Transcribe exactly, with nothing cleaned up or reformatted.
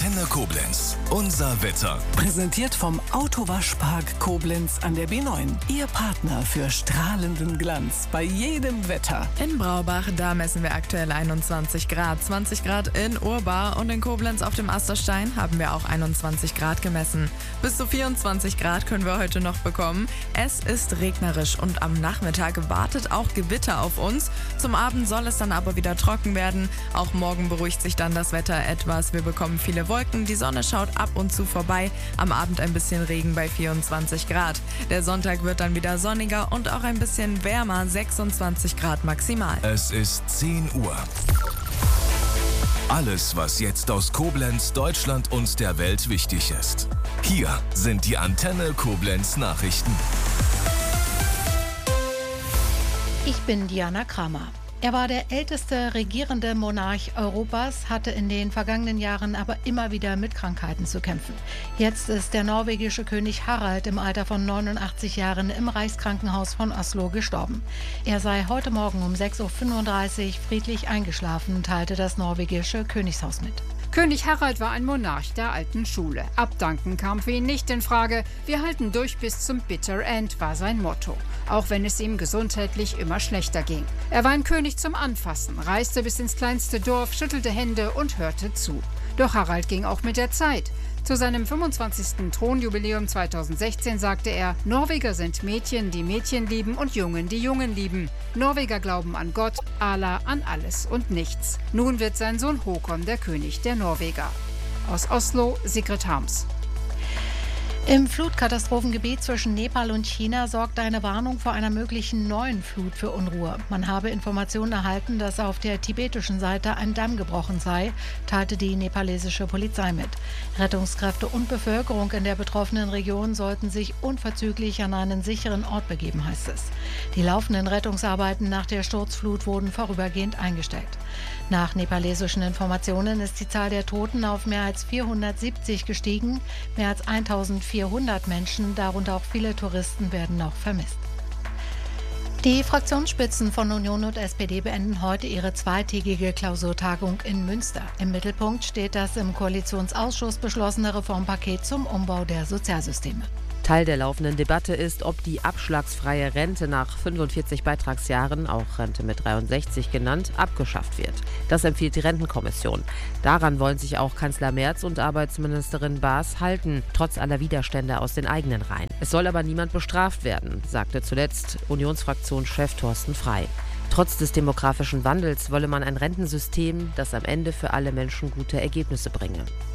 Antenne Koblenz. Unser Wetter. Präsentiert vom Autowaschpark Koblenz an der B neun. Ihr Partner für strahlenden Glanz bei jedem Wetter. In Braubach, da messen wir aktuell einundzwanzig Grad. zwanzig Grad in Urbar und in Koblenz auf dem Asterstein haben wir auch einundzwanzig Grad gemessen. Bis zu vierundzwanzig Grad können wir heute noch bekommen. Es ist regnerisch und am Nachmittag wartet auch Gewitter auf uns. Zum Abend soll es dann aber wieder trocken werden. Auch morgen beruhigt sich dann das Wetter etwas. Wir bekommen viele Wolken, die Sonne schaut ab und zu vorbei. Am Abend ein bisschen Regen bei vierundzwanzig Grad. Der Sonntag wird dann wieder sonniger und auch ein bisschen wärmer, sechsundzwanzig Grad maximal. Es ist zehn Uhr. Alles, was jetzt aus Koblenz, Deutschland und der Welt wichtig ist. Hier sind die Antenne Koblenz Nachrichten. Ich bin Diana Kramer. Er war der älteste regierende Monarch Europas, hatte in den vergangenen Jahren aber immer wieder mit Krankheiten zu kämpfen. Jetzt ist der norwegische König Harald im Alter von neunundachtzig Jahren im Reichskrankenhaus von Oslo gestorben. Er sei heute Morgen um sechs Uhr fünfunddreißig friedlich eingeschlafen, teilte das norwegische Königshaus mit. König Harald war ein Monarch der alten Schule. Abdanken kam für ihn nicht in Frage. Wir halten durch bis zum Bitter End, war sein Motto. Auch wenn es ihm gesundheitlich immer schlechter ging. Er war ein König zum Anfassen, reiste bis ins kleinste Dorf, schüttelte Hände und hörte zu. Doch Harald ging auch mit der Zeit. Zu seinem fünfundzwanzigsten Thronjubiläum zweitausendsechzehn sagte er, Norweger sind Mädchen, die Mädchen lieben und Jungen, die Jungen lieben. Norweger glauben an Gott, Allah, an alles und nichts. Nun wird sein Sohn Håkon der König der Norweger. Aus Oslo, Sigrid Harms. Im Flutkatastrophengebiet zwischen Nepal und China sorgt eine Warnung vor einer möglichen neuen Flut für Unruhe. Man habe Informationen erhalten, dass auf der tibetischen Seite ein Damm gebrochen sei, teilte die nepalesische Polizei mit. Rettungskräfte und Bevölkerung in der betroffenen Region sollten sich unverzüglich an einen sicheren Ort begeben, heißt es. Die laufenden Rettungsarbeiten nach der Sturzflut wurden vorübergehend eingestellt. Nach nepalesischen Informationen ist die Zahl der Toten auf mehr als vierhundertsiebzig gestiegen. Mehr als eintausendvierhundert Menschen, darunter auch viele Touristen, werden noch vermisst. Die Fraktionsspitzen von Union und S P D beenden heute ihre zweitägige Klausurtagung in Münster. Im Mittelpunkt steht das im Koalitionsausschuss beschlossene Reformpaket zum Umbau der Sozialsysteme. Teil der laufenden Debatte ist, ob die abschlagsfreie Rente nach fünfundvierzig Beitragsjahren, auch Rente mit dreiundsechzig genannt, abgeschafft wird. Das empfiehlt die Rentenkommission. Daran wollen sich auch Kanzler Merz und Arbeitsministerin Baas halten, trotz aller Widerstände aus den eigenen Reihen. Es soll aber niemand bestraft werden, sagte zuletzt Unionsfraktionschef Thorsten Frey. Trotz des demografischen Wandels wolle man ein Rentensystem, das am Ende für alle Menschen gute Ergebnisse bringe.